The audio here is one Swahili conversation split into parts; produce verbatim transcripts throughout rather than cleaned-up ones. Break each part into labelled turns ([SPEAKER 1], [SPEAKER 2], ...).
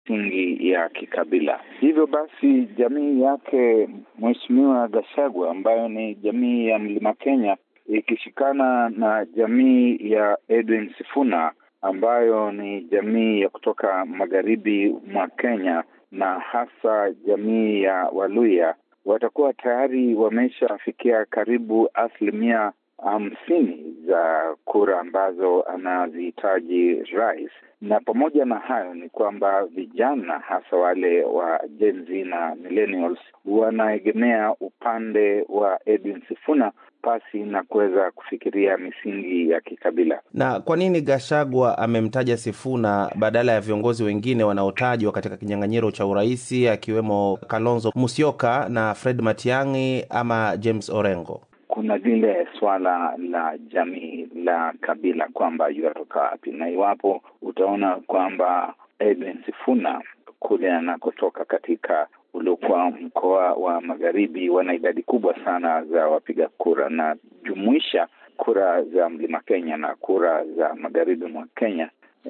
[SPEAKER 1] misingi ya kikabila. Hivyo basi jamii yake Mheshimiwa Gachagua, ambayo ni jamii ya Mlima Kenya, ikishikana na jamii ya Edwin Sifuna ambayo ni jamii ya kutoka magharibi mwa Kenya, na hasa jamii ya Waluhya, watakuwa tayari wameshafikia karibu asilimia hamsini za kura ambazo anazihitaji rais. Na pamoja na hayo ni kwamba vijana, hasa wale wa Gen Z na millennials, wanaegemea upande wa Edwin Sifuna pasi na kuweza kufikiria misingi ya kikabila.
[SPEAKER 2] Na kwa nini Gachagua amemtaja Sifuna badala ya viongozi wengine wanaotajwa katika kinyang'anyiro cha urais, akiwemo Kalonzo Musyoka na Fred Matiang'i ama James Orengo?
[SPEAKER 1] Kuna lile swala la jamii la kabila kwamba yuatoka wapi, na iwapo utaona kwamba Edwin Sifuna kule anakotoka katika uliokuwa mkoa wa magharibi wana idadi kubwa sana za wapiga kura, na jumuisha kura za Mlima Kenya na kura za magharibi mwa Kenya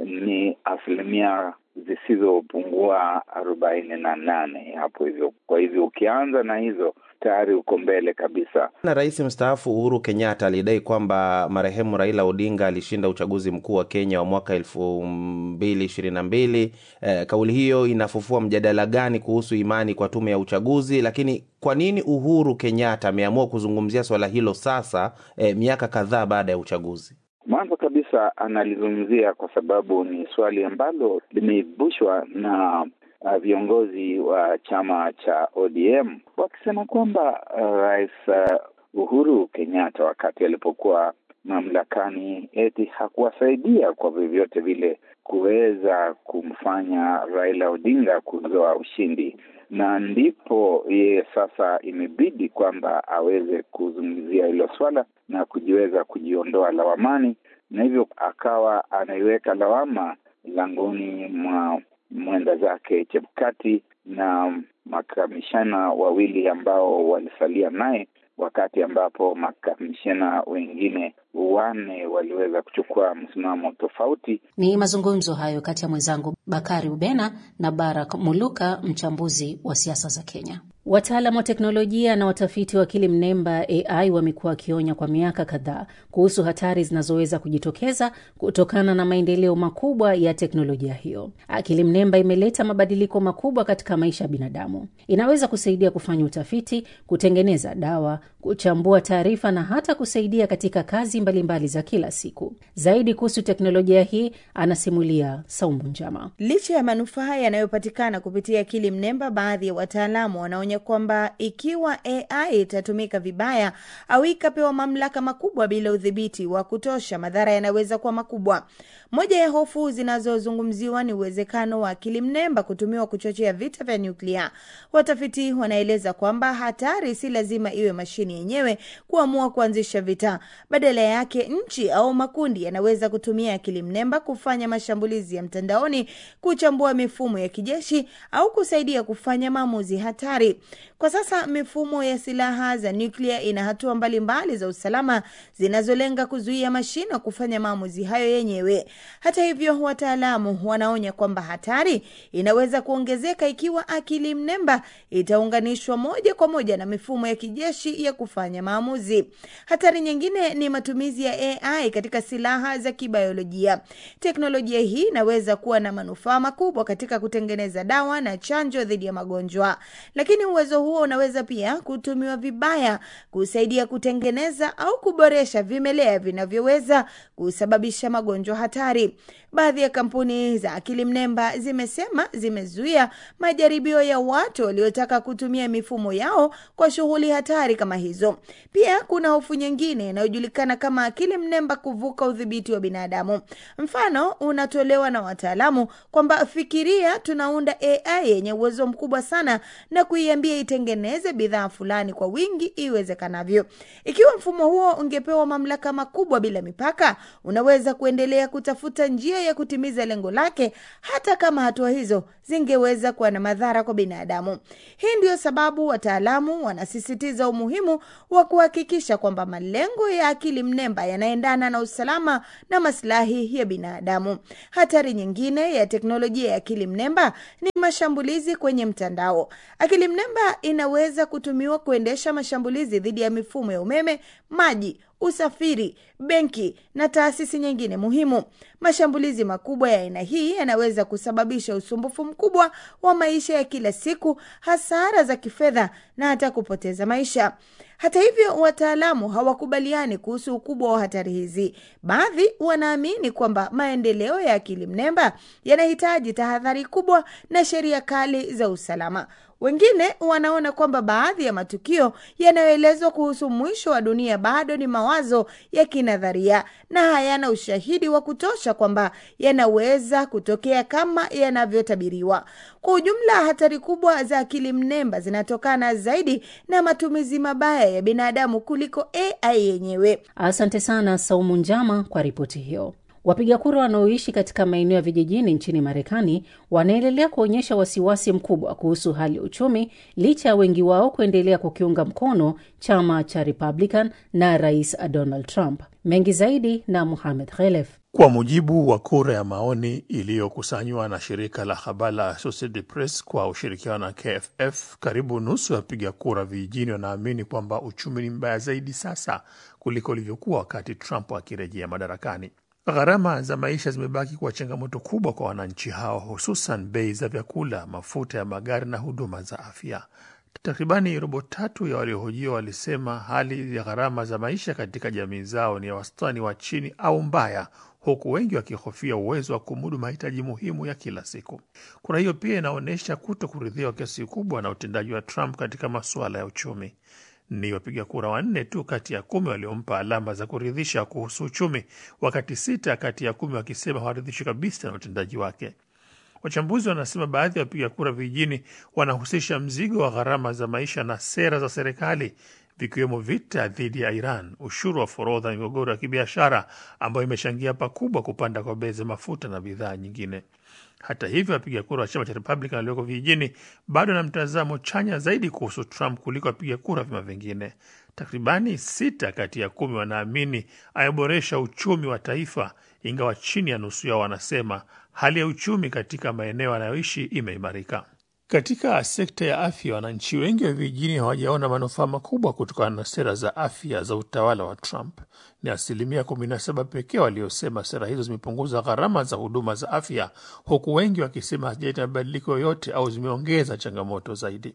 [SPEAKER 1] ni asilimia zisizopungua arobaini na nane hapo hivyo. Kwa hivyo ukianza na hizo tayari uko mbele kabisa.
[SPEAKER 2] Na Rais mstaafu Uhuru Kenyatta alidai kwamba marehemu Raila Odinga alishinda uchaguzi mkuu wa Kenya wa mwaka elfu mbili ishirini na mbili. Eh, kauli hiyo inafufua mjadala gani kuhusu imani kwa tume ya uchaguzi? Lakini kwa nini Uhuru Kenyatta ameamua kuzungumzia swala hilo sasa, eh, miaka kadhaa baada ya uchaguzi?
[SPEAKER 1] Mwanzo kabisa analizungumzia kwa sababu ni swali ambalo limeibushwa na uh, viongozi wa chama cha O D M wakisema kwamba uh, Rais uh, Uhuru Kenyatta wakati alipokuwa mamlakani eti hakuwasaidia kwa vyovyote vile kuweza kumfanya Raila Odinga kuzoa ushindi, na ndipo ye sasa imebidi kwamba aweze kuzungumzia hilo swala na kujiweza kujiondoa lawamani, na hivyo akawa anaiweka lawama langoni mwa mwenda zake Chebukati na makamishana wawili ambao walisalia naye, wakati ambapo makamishana wengine wane waliweza kuchukua msimamo tofauti.
[SPEAKER 3] Ni mazungumzo hayo kati ya mwenzangu Bakari Ubena na Barak Muluka, mchambuzi wa siasa za Kenya. Wataalamu wa teknolojia na watafiti wa akili mnemba A I wamekuwa wakionya kwa miaka kadhaa kuhusu hatari zinazoweza kujitokeza kutokana na maendeleo makubwa ya teknolojia hiyo. Akili mnemba imeleta mabadiliko makubwa katika maisha ya binadamu. Inaweza kusaidia kufanya utafiti, kutengeneza dawa, kuchambua taarifa na hata kusaidia katika kazi mbalimbali mbali za kila siku. Zaidi kuhusu teknolojia hii anasimulia Saumu Njama.
[SPEAKER 4] Licha ya manufaa yanayopatikana kupitia akili mnemba, baadhi ya wataalamu wanaonya kwamba ikiwa A I itatumika vibaya au ikapewa mamlaka makubwa bila udhibiti wa kutosha, madhara yanaweza kuwa makubwa. Moja ya hofu zinazozungumziwa ni uwezekano wa akili mnemba kutumiwa kuchochea vita vya nyuklia. Watafiti wanaeleza kwamba hatari si lazima iwe mashini yenyewe kuamua kuanzisha vita. Badala yake, nchi au makundi yanaweza kutumia akili mnemba kufanya mashambulizi ya mtandaoni, kuchambua mifumo ya kijeshi au kusaidia kufanya maamuzi hatari. Kwa sasa mifumo ya silaha za nyuklia ina hatua mbalimbali za usalama zinazolenga kuzuia mashine kufanya maamuzi hayo yenyewe. Hata hivyo, wataalamu wanaonya kwamba hatari inaweza kuongezeka ikiwa akili mnemba itaunganishwa moja kwa moja na mifumo ya kijeshi ya kufanya maamuzi. Hatari nyingine ni matumizi ya A I katika silaha za kibiolojia. Teknolojia hii inaweza kuwa na manufaa makubwa katika kutengeneza dawa na chanjo dhidi ya magonjwa, lakini uwezo huo unaweza pia kutumiwa vibaya kusaidia kutengeneza au kuboresha vimelea vinavyoweza kusababisha magonjwa hatari. Baadhi ya kampuni za akili mnemba zimesema zimezuia majaribio ya watu waliotaka kutumia mifumo yao kwa shughuli hatari kama hizo. Pia kuna hofu nyingine inayojulikana kama akili mnemba kuvuka udhibiti wa binadamu. Mfano unatolewa na wataalamu kwamba fikiria tunaunda A I yenye uwezo mkubwa sana na kuiambia itengeneze bidhaa fulani kwa wingi iwezekanavyo. Ikiwa mfumo huo ungepewa mamlaka makubwa bila mipaka, unaweza kuendelea kutafuta njia ya kutimiza lengo lake, hata kama hatua hizo zingeweza kuwa na madhara kwa binadamu. Hii ndio sababu wataalamu wanasisitiza umuhimu wa kuhakikisha kwamba malengo ya akili mnemba yanaendana na usalama na maslahi ya binadamu. Hatari nyingine ya teknolojia ya akili mnemba ni mashambulizi kwenye mtandao. Akili mnemba inaweza kutumiwa kuendesha mashambulizi dhidi ya mifumo ya umeme, maji, usafiri, benki na taasisi nyingine muhimu. Mashambulizi makubwa ya aina hii yanaweza kusababisha usumbufu mkubwa wa maisha ya kila siku, hasara za kifedha na hata kupoteza maisha. Hata hivyo, wataalamu hawakubaliani kuhusu ukubwa wa hatari hizi. Baadhi wanaamini kwamba maendeleo ya akili mnemba yanahitaji tahadhari kubwa na sheria kali za usalama. Wengine wanaona kwamba baadhi ya matukio yanayoelezwa kuhusu mwisho wa dunia bado ni mawazo ya kinadharia na hayana ushahidi wa kutosha kwamba yanaweza kutokea kama yanavyotabiriwa. Kwa ujumla, hatari kubwa za akili mnemba zinatokana zaidi na matumizi mabaya ya binadamu kuliko A I yenyewe.
[SPEAKER 3] Asante sana Saumu Njama kwa ripoti hiyo. Wapiga kura wanaoishi katika maeneo ya vijijini nchini Marekani wanaendelea kuonyesha wasiwasi mkubwa kuhusu hali ya uchumi, licha ya wengi wao kuendelea kukiunga mkono chama cha Republican na Rais Donald Trump. Mengi zaidi na Mohamed Khelef.
[SPEAKER 5] Kwa mujibu wa kura ya maoni iliyokusanywa na shirika la habari la Associated Press kwa ushirikiano na K F F, karibu nusu ya wapiga kura vijijini wanaamini kwamba uchumi ni mbaya zaidi sasa kuliko ulivyokuwa wakati Trump akirejea madarakani. Gharama za maisha zimebaki kuwa changamoto kubwa kwa wananchi hao, hususan bei za vyakula, mafuta ya magari na huduma za afya. Takribani robo tatu ya waliohojiwa walisema hali ya gharama za maisha katika jamii zao ni ya wastani wa chini au mbaya, huku wengi wakihofia uwezo wa kumudu mahitaji muhimu ya kila siku. Kura hiyo pia inaonyesha kutokuridhiwa kiasi kubwa na utendaji wa Trump katika masuala ya uchumi. Ni wapiga kura wanne tu kati ya kumi waliompa alama za kuridhisha kuhusu uchumi, wakati sita kati ya kumi wakisema hawaridhishi kabisa na utendaji wake. Wachambuzi wanasema baadhi ya wapiga kura vijijini wanahusisha mzigo wa gharama za maisha na sera za serikali, vikiwemo vita dhidi ya Iran, ushuru wa forodha na migogoro ya kibiashara ambayo imechangia pakubwa kupanda kwa bei za mafuta na bidhaa nyingine. Hata hivyo, wapiga kura wa chama cha Republican walioko vijijini bado na mtazamo chanya zaidi kuhusu Trump kuliko wapiga kura vyama vingine. Takribani sita kati ya kumi wanaamini ayaboresha uchumi wa taifa, ingawa chini ya nusu yao wanasema hali ya uchumi katika maeneo yanayoishi imeimarika. Katika sekta ya afya, wananchi wengi wa vijijini hawajaona manufaa makubwa kutokana na sera za afya za utawala wa Trump. Ni asilimia kumi na saba pekee waliosema sera hizo zimepunguza gharama za huduma za afya, huku wengi wakisema hazijaleta mabadiliko yoyote au zimeongeza changamoto zaidi.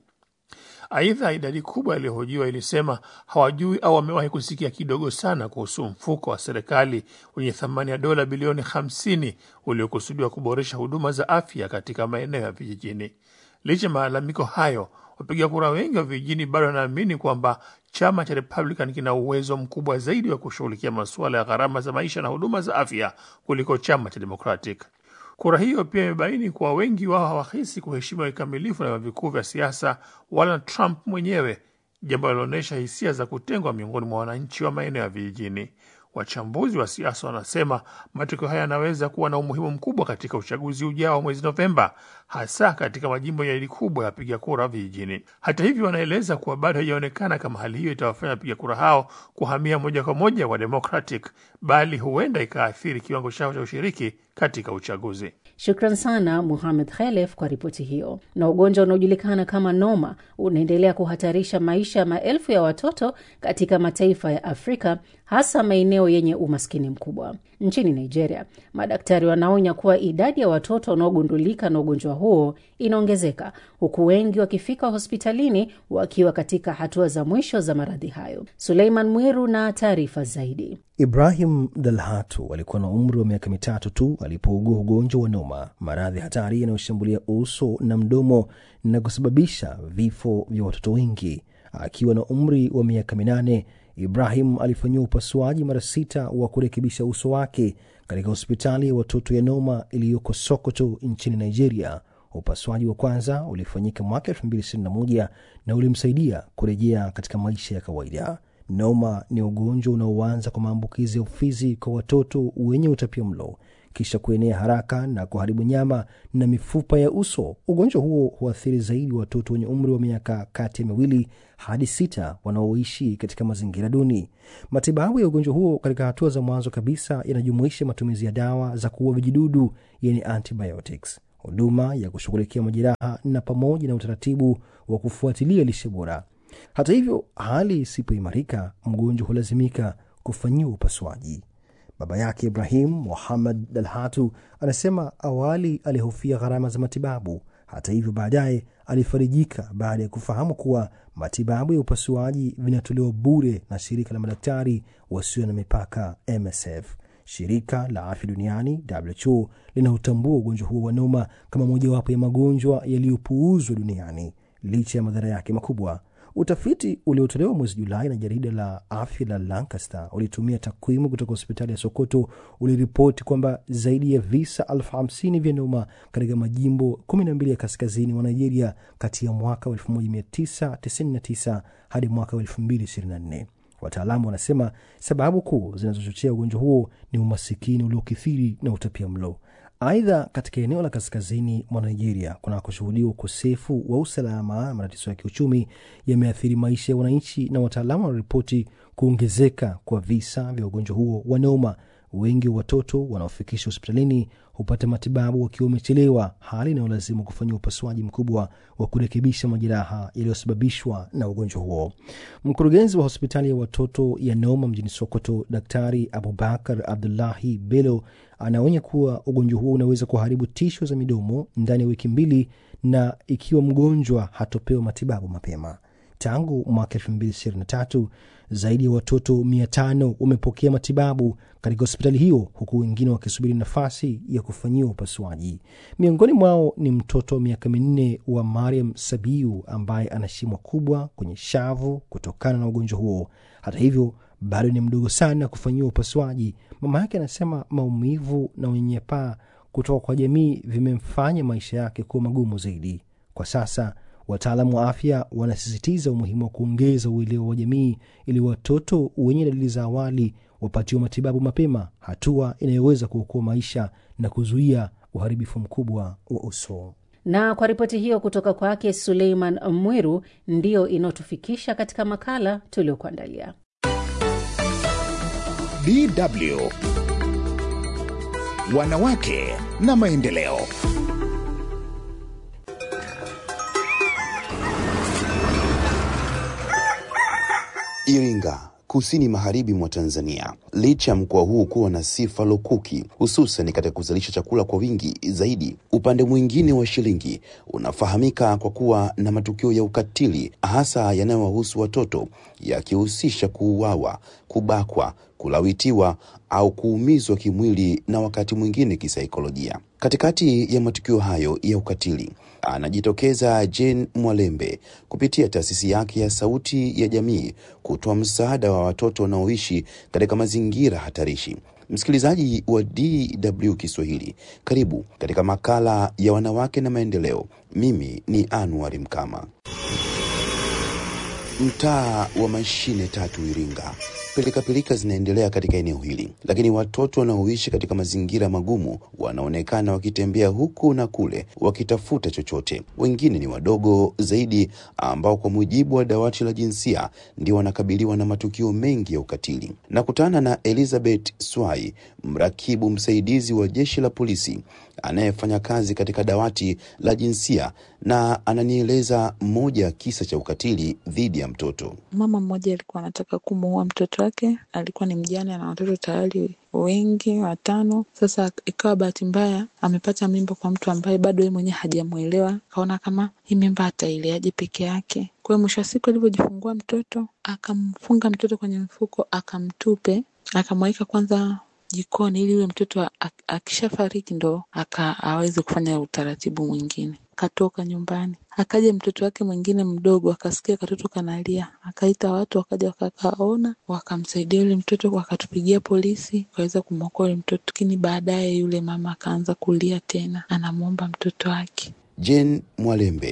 [SPEAKER 5] Aidha, idadi kubwa iliyohojiwa ilisema hawajui au wamewahi kusikia kidogo sana kuhusu mfuko wa serikali wenye thamani ya dola bilioni hamsini uliokusudiwa kuboresha huduma za afya katika maeneo ya vijijini. Licha malalamiko hayo, wapiga kura wengi wa vijijini bado wanaamini kwamba chama cha Republican kina uwezo mkubwa zaidi wa kushughulikia masuala ya gharama za maisha na huduma za afya kuliko chama cha Democratic. Kura hiyo pia imebaini kuwa wengi wao hawahisi kuheshimiwa kikamilifu na vikuu vya siasa wala Trump mwenyewe, jambo linaloonyesha hisia za kutengwa miongoni mwa wananchi wa maeneo ya vijijini. Wachambuzi wa siasa wanasema matokeo haya yanaweza kuwa na umuhimu mkubwa katika uchaguzi ujao mwezi Novemba, hasa katika majimbo ya idadi kubwa ya wapiga kura vijijini. Hata hivyo, wanaeleza kuwa bado haijaonekana kama hali hiyo itawafanya wapiga kura hao kuhamia moja kwa moja kwa Democratic, bali huenda ikaathiri kiwango chao cha ushiriki katika uchaguzi.
[SPEAKER 3] Shukran sana Mohamed Khelef kwa ripoti hiyo. Na ugonjwa unaojulikana kama noma unaendelea kuhatarisha maisha ya maelfu ya watoto katika mataifa ya Afrika, hasa maeneo yenye umaskini mkubwa. Nchini Nigeria, madaktari wanaonya kuwa idadi ya watoto wanaogundulika na ugonjwa huo inaongezeka, huku wengi wakifika hospitalini wakiwa katika hatua za mwisho za maradhi hayo. Suleiman Mwiru na taarifa zaidi.
[SPEAKER 6] Ibrahim Dalhatu alikuwa na umri wa miaka mitatu tu alipougua ugonjwa wa noma, maradhi hatari yanayoshambulia uso na mdomo na kusababisha vifo vya watoto wengi. Akiwa na umri wa miaka minane, Ibrahim alifanyiwa upasuaji mara sita wa kurekebisha uso wake katika hospitali ya watoto ya Noma iliyoko Sokoto nchini Nigeria. Upasuaji wa kwanza ulifanyika mwaka elfu mbili ishirini na moja na ulimsaidia kurejea katika maisha ya kawaida. Noma ni ugonjwa unaoanza kwa maambukizi ya ufizi kwa watoto wenye utapiamlo. kisha kuenea haraka na kuharibu nyama na mifupa ya uso. Ugonjwa huo huathiri zaidi watoto wenye umri wa miaka kati ya miwili hadi sita wanaoishi katika mazingira duni. Matibabu ya ugonjwa huo katika hatua za mwanzo kabisa yanajumuisha matumizi ya dawa za kuua vijidudu, yani antibiotics, huduma ya kushughulikia majeraha na pamoja na utaratibu wa kufuatilia lishe bora. Hata hivyo, hali isipoimarika, mgonjwa hulazimika kufanyiwa upasuaji. Baba yake Ibrahim Muhammad Dalhatu anasema awali alihofia gharama za matibabu. Hata hivyo, baadaye alifarijika baada ya kufahamu kuwa matibabu ya upasuaji vinatolewa bure na shirika la madaktari wasio na mipaka M S F. Shirika la Afya Duniani W H O linautambua ugonjwa huo wa noma kama mojawapo ya magonjwa yaliyopuuzwa duniani licha ya madhara yake makubwa. Utafiti uliotolewa mwezi Julai na jarida la afya la Lancaster ulitumia takwimu kutoka hospitali ya Sokoto uliripoti kwamba zaidi ya visa elfu hamsini vya noma katika majimbo kumi na mbili ya kaskazini wa Nigeria kati ya mwaka elfu moja mia tisa tisini na tisa hadi mwaka elfu mbili ishirini na nne. Wataalamu wanasema sababu kuu zinazochochea ugonjwa huo ni umasikini uliokithiri na utapiamlo. Aidha, katika eneo la kaskazini mwa Nigeria kuna kushuhudiwa ukosefu wa usalama na matatizo ya kiuchumi yameathiri maisha ya wananchi, na wataalamu wanaripoti kuongezeka kwa visa vya ugonjwa huo wa noma. Wengi wa watoto wanaofikishwa hospitalini hupata matibabu wakiwa wamechelewa, hali inayolazimu kufanya upasuaji mkubwa wa kurekebisha majeraha yaliyosababishwa na ugonjwa huo. Mkurugenzi wa hospitali ya watoto ya Noma mjini Sokoto, Daktari Abubakar Abdullahi Bello, anaonya kuwa ugonjwa huo unaweza kuharibu tishu za midomo ndani ya wiki mbili na ikiwa mgonjwa hatopewa matibabu mapema. Tangu mwaka elfu mbili ishirini na tatu, zaidi ya watoto mia tano wamepokea matibabu katika hospitali hiyo, huku wengine wakisubiri nafasi ya kufanyiwa upasuaji. Miongoni mwao ni mtoto wa miaka minne wa Mariam Sabiu ambaye ana shimo kubwa kwenye shavu kutokana na ugonjwa huo. Hata hivyo, bado ni mdogo sana kufanyiwa upasuaji. Mama yake anasema maumivu na unyanyapaa kutoka kwa jamii vimemfanya maisha yake kuwa magumu zaidi. Kwa sasa, wataalamu wa afya wanasisitiza umuhimu wa kuongeza uelewa wa jamii ili watoto wenye dalili za awali wapatiwe matibabu mapema, hatua inayoweza kuokoa maisha na kuzuia uharibifu mkubwa wa uso.
[SPEAKER 3] Na kwa ripoti hiyo kutoka kwake Suleiman Mwiru, ndio inotufikisha katika makala tuliokuandalia.
[SPEAKER 7] D W Wanawake na maendeleo.
[SPEAKER 8] Iringa, kusini magharibi mwa Tanzania. Licha mkoa huu kuwa na sifa lukuki, hususan katika kuzalisha chakula kwa wingi zaidi, upande mwingine wa shilingi unafahamika kwa kuwa na matukio ya ukatili, hasa yanayowahusu watoto, yakihusisha kuuawa, kubakwa, kulawitiwa au kuumizwa kimwili na wakati mwingine kisaikolojia. Katikati ya matukio hayo ya ukatili, anajitokeza Jane Mwalembe kupitia taasisi yake ya Sauti ya Jamii kutoa msaada wa watoto wanaoishi katika mazingira hatarishi. Msikilizaji wa D W Kiswahili, karibu katika makala ya wanawake na maendeleo. Mimi ni Anwar Mkama. Mtaa wa Mashine Tatu, Iringa. Pilika pilika zinaendelea katika eneo hili, lakini watoto wanaoishi katika mazingira magumu wanaonekana wakitembea huku na kule wakitafuta chochote. Wengine ni wadogo zaidi ambao kwa mujibu wa dawati la jinsia ndio wanakabiliwa na matukio mengi ya ukatili. Nakutana na Elizabeth Swai, mrakibu msaidizi wa jeshi la polisi anayefanya kazi katika dawati la jinsia, na ananieleza moja kisa cha ukatili dhidi ya mtoto.
[SPEAKER 9] Mama mmoja alikuwa anataka kumuua mtoto wake. Alikuwa ni mjane na watoto tayari wengi, watano. Sasa ikawa bahati mbaya amepata mimba kwa mtu ambaye bado yeye mwenyewe hajamuelewa. Kaona kama hii mimba ataileaje peke yake. Kwa hiyo mwisho wa siku alipojifungua mtoto, akamfunga mtoto kwenye mfuko, akamtupe, akamweka kwanza jikoni ili yule mtoto akishafariki ndo aka aweze kufanya utaratibu mwingine. Katoka nyumbani, akaja mtoto wake mwingine mdogo, akasikia katoto kanalia, akaita watu, wakaja wakakaona, wakamsaidia yule mtoto, wakatupigia polisi, waweza kumwokoa yule mtoto. Lakini baadaye yule mama akaanza kulia tena, anamuomba mtoto wake.
[SPEAKER 8] Jane Mwalembe,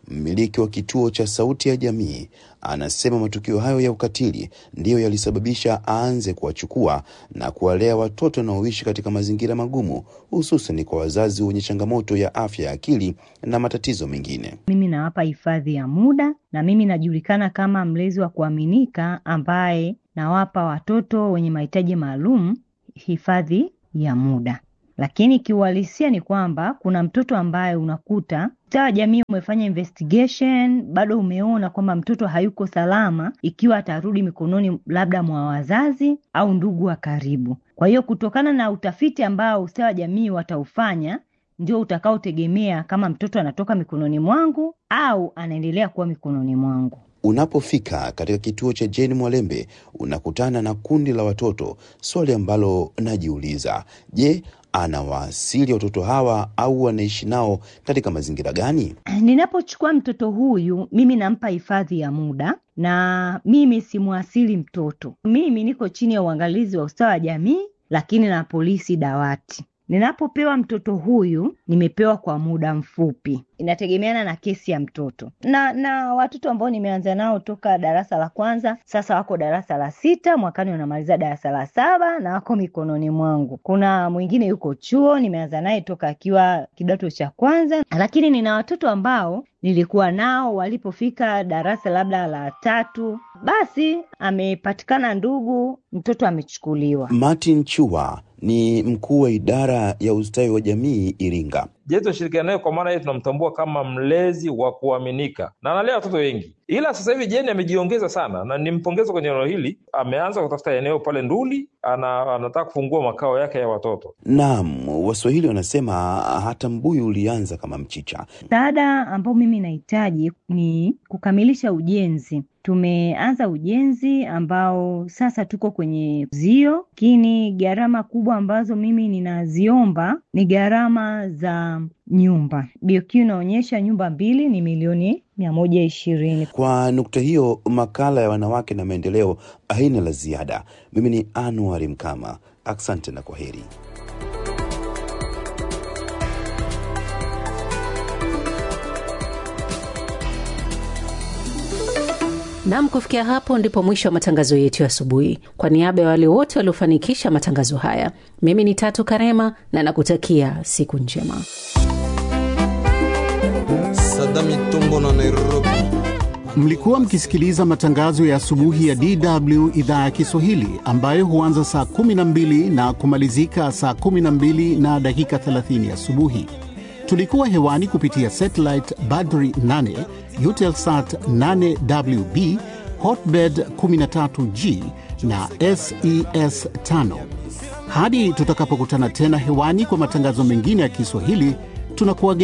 [SPEAKER 8] mmiliki wa kituo cha Sauti ya Jamii, anasema matukio hayo ya ukatili ndiyo yalisababisha aanze kuwachukua na kuwalea watoto wanaoishi katika mazingira magumu, hususan kwa wazazi wenye changamoto ya afya ya akili na matatizo mengine.
[SPEAKER 10] Mimi nawapa hifadhi ya muda, na mimi najulikana kama mlezi wa kuaminika ambaye nawapa watoto wenye mahitaji maalum hifadhi ya muda. Lakini kiuhalisia ni kwamba kuna mtoto ambaye unakuta Ustawi wa Jamii umefanya investigation, bado umeona kwamba mtoto hayuko salama ikiwa atarudi mikononi labda mwa wazazi au ndugu wa karibu. Kwa hiyo kutokana na utafiti ambao Ustawi wa Jamii wataufanya, ndio utakaotegemea kama mtoto anatoka mikononi mwangu au anaendelea kuwa mikononi mwangu.
[SPEAKER 8] Unapofika katika kituo cha Jane Mwalembe, unakutana na kundi la watoto. Swali ambalo najiuliza, je, anawaasili watoto hawa au wanaishi nao katika mazingira gani?
[SPEAKER 10] Ninapochukua mtoto huyu, mimi nampa hifadhi ya muda, na mimi simuasili mtoto. Mimi niko chini ya uangalizi wa Ustawi wa Jamii, lakini na polisi dawati. Ninapopewa mtoto huyu, nimepewa kwa muda mfupi. Inategemeana na kesi ya mtoto. Na na watoto ambao nimeanza nao toka darasa la kwanza, sasa wako darasa la sita, mwakani wanamaliza darasa la saba na wako mikononi mwangu. Kuna mwingine yuko chuo, nimeanza naye toka akiwa kidato cha kwanza. Lakini nina watoto ambao nilikuwa nao walipofika darasa labda la tatu, basi amepatikana ndugu, mtoto amechukuliwa.
[SPEAKER 8] Martin Chua ni mkuu wa idara ya Ustawi wa Jamii Iringa.
[SPEAKER 11] Jeto shirikiana naye kwa maana yeye tunamtambua kama mlezi wa kuaminika na analea watoto wengi. Ila sasa hivi Jane amejiongeza sana na nimpongeza kwenye eneo hili. Ameanza kutafuta eneo pale Nduli, ana, anataka kufungua makao yake ya watoto.
[SPEAKER 8] Naam, Waswahili wanasema hata mbuyu ulianza kama mchicha.
[SPEAKER 10] Msaada ambao mimi nahitaji ni kukamilisha ujenzi. Tumeanza ujenzi ambao sasa tuko kwenye zio, lakini gharama kubwa ambazo mimi ninaziomba ni gharama za nyumba. B O Q inaonyesha nyumba mbili ni milioni mia moja ishirini.
[SPEAKER 8] Kwa nukta hiyo, makala ya wanawake na maendeleo haina la ziada. Mimi ni Anwar Mkama. Asante na kwaheri.
[SPEAKER 3] Naam, kufikia hapo ndipo mwisho wa matangazo yetu ya asubuhi. Kwa niaba ya wale wote waliofanikisha matangazo haya, mimi ni Tatu Karema na nakutakia siku njema.
[SPEAKER 12] Sadami Tumbo na Nairobi.
[SPEAKER 13] Mlikuwa mkisikiliza matangazo ya asubuhi ya D W idhaa ya Kiswahili ambayo huanza saa kumi na mbili na kumalizika saa kumi na mbili na dakika thelathini asubuhi. Tulikuwa hewani kupitia satellite Badri nane, Eutelsat nane W B, Hotbird kumi na tatu G na S E S tano. Hadi tutakapokutana tena hewani kwa matangazo mengine ya Kiswahili, tunakuwa